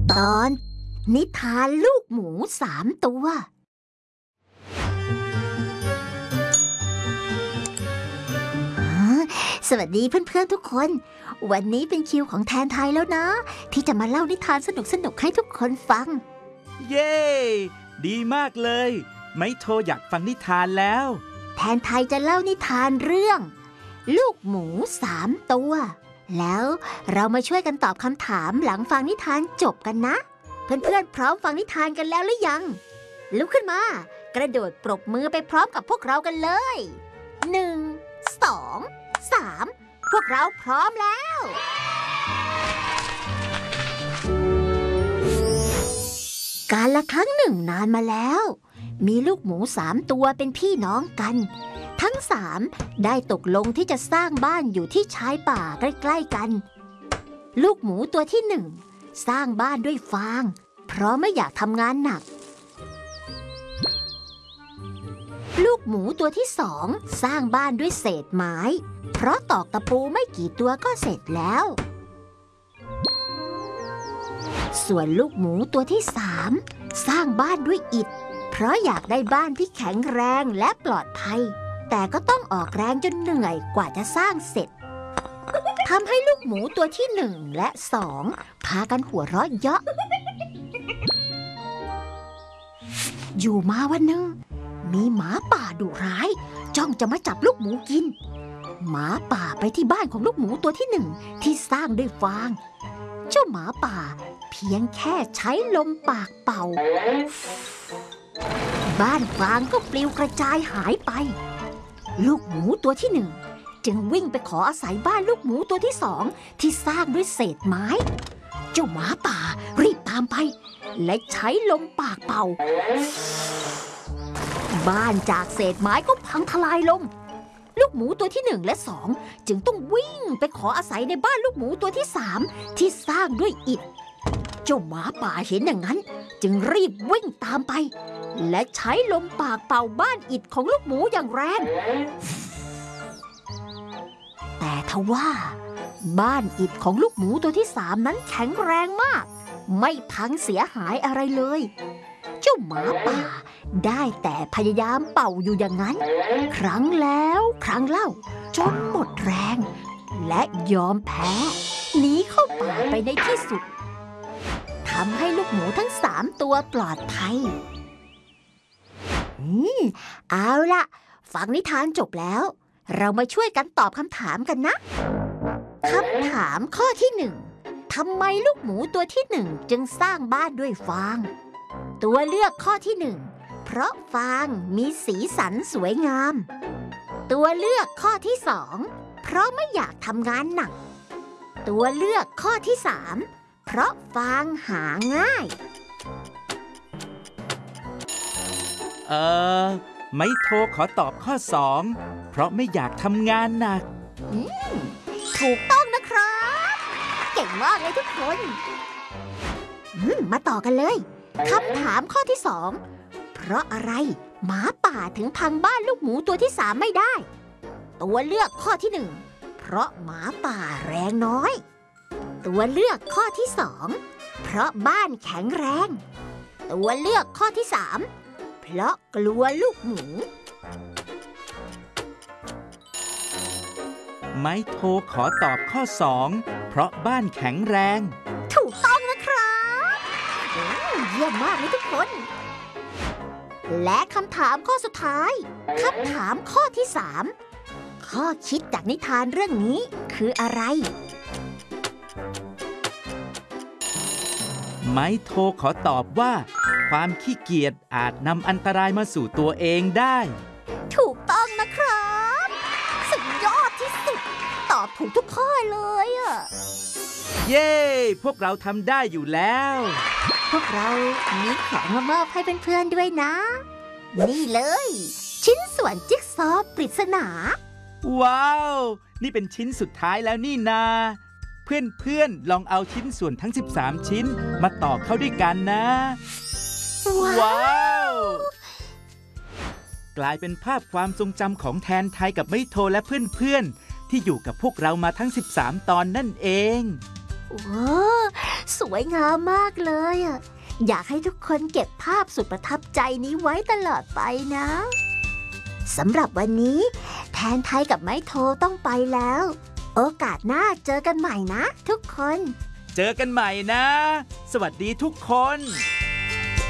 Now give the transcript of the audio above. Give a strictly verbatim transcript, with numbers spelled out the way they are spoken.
ตอนนิทานลูกหมูสามตัวสวัสดีเพื่อนๆทุกคนวันนี้เป็นคิวของแทนไทยแล้วนะที่จะมาเล่านิทานสนุกๆให้ทุกคนฟังเย้ดีมากเลยไมโทอยากฟังนิทานแล้วแทนไทยจะเล่านิทานเรื่องลูกหมูสามตัวแล้วเรามาช่วยกันตอบคำถามหลังฟังนิทานจบกันนะเพื่อนๆพร้อมฟังนิทานกันแล้วหรือยังลุกขึ้นมากระโดดปรบมือไปพร้อมกับพวกเรากันเลยหนึ่ง สอง สามพวกเราพร้อมแล้วกาลครั้งหนึ่งนานมาแล้วมีลูกหมูสามตัวเป็นพี่น้องกันทั้งสามได้ตกลงที่จะสร้างบ้านอยู่ที่ชายป่าใกล้ๆกันลูกหมูตัวที่หนึ่งสร้างบ้านด้วยฟางเพราะไม่อยากทำงานหนักลูกหมูตัวที่สองสร้างบ้านด้วยเศษไม้เพราะตอกตะปูไม่กี่ตัวก็เสร็จแล้วส่วนลูกหมูตัวที่สามสร้างบ้านด้วยอิฐเพราะอยากได้บ้านที่แข็งแรงและปลอดภัยแต่ก็ต้องออกแรงจนเหนื่อยกว่าจะสร้างเสร็จทำให้ลูกหมูตัวที่หนึ่งและสองพากันหัวเราะเยาะอยู่มาวันหนึ่งมีหมาป่าดุร้ายจ้องจะมาจับลูกหมูกินหมาป่าไปที่บ้านของลูกหมูตัวที่หนึ่งที่สร้างด้วยฟางเจ้าหมาป่าเพียงแค่ใช้ลมปากเป่าบ้านฟางก็ปลิวกระจายหายไปลูกหมูตัวที่หนึ่งจึงวิ่งไปขออาศัยบ้านลูกหมูตัวที่สองที่สร้างด้วยเศษไม้เจ้าหมาป่ารีบตามไปและใช้ลมปากเป่าบ้านจากเศษไม้ก็พังทลายลงลูกหมูตัวที่หนึ่งและสองจึงต้องวิ่งไปขออาศัยในบ้านลูกหมูตัวที่สามที่สร้างด้วยอิฐเจ้าหมาป่าเห็นอย่างนั้นจึงรีบวิ่งตามไปและใช้ลมปากเป่าบ้านอิฐของลูกหมูอย่างแรงแต่ทว่าบ้านอิฐของลูกหมูตัวที่สามนั้นแข็งแรงมากไม่พังเสียหายอะไรเลยเจ้าหมาป่าได้แต่พยายามเป่าอยู่อย่างนั้นครั้งแล้วครั้งเล่าจนหมดแรงและยอมแพ้หนีเข้าป่าไปในที่สุดทำให้ลูกหมูทั้งสามตัวปลอดภัยอืมเอาล่ะฟังนิทานจบแล้วเรามาช่วยกันตอบคำถามกันนะคำถามข้อที่หนึ่งทำไมลูกหมูตัวที่หนึ่งจึงสร้างบ้านด้วยฟางตัวเลือกข้อที่หนึ่งเพราะฟางมีสีสันสวยงามตัวเลือกข้อที่สองเพราะไม่อยากทำงานหนักตัวเลือกข้อที่สามเพราะฟางหาง่ายเออไมโทขอตอบข้อสองเพราะไม่อยากทำงานหนักอืมถูกต้องนะครับเก่งมากเลยทุกคนอืมมาต่อกันเลยคำถามข้อที่สองเพราะอะไรหมาป่าถึงพังบ้านลูกหมูตัวที่สามไม่ได้ตัวเลือกข้อที่หนึ่งเพราะหมาป่าแรงน้อยตัวเลือกข้อที่สองเพราะบ้านแข็งแรงตัวเลือกข้อที่สามเพราะกลัวลูกหมูไมโทขอตอบข้อสองเพราะบ้านแข็งแรงถูกต้องนะครับเยี่ยมมากเลยทุกคนและคำถามข้อสุดท้ายคำถามข้อที่สามข้อคิดจากนิทานเรื่องนี้คืออะไรไมโทขอตอบว่าความขี้เกียจอาจนำอันตรายมาสู่ตัวเองได้ถูกต้องนะครับสุดยอดที่สุดตอบถูกทุกข้อเลยอ่ะเย้พวกเราทำได้อยู่แล้วพวกเรามีของมามอบให้เพื่อนๆด้วยนะนี่เลยชิ้นส่วนจิ๊กซอว์ปริศนาว้าวนี่เป็นชิ้นสุดท้ายแล้วนี่นาเพื่อนๆลองเอาชิ้นส่วนทั้งสิบสามชิ้นมาต่อเข้าด้วยกันนะว้าวกลายเป็นภาพความทรงจำของแทนไทยกับไมโทและเพื่อนๆที่อยู่กับพวกเรามาทั้งสิบสามตอนนั่นเองโอ้สวยงามมากเลยอะอยากให้ทุกคนเก็บภาพสุดประทับใจนี้ไว้ตลอดไปนะสำหรับวันนี้แทนไทยกับไม้โทต้องไปแล้ว โอกาสหน้าเจอกันใหม่นะทุกคนเจอกันใหม่นะ สวัสดีทุกคน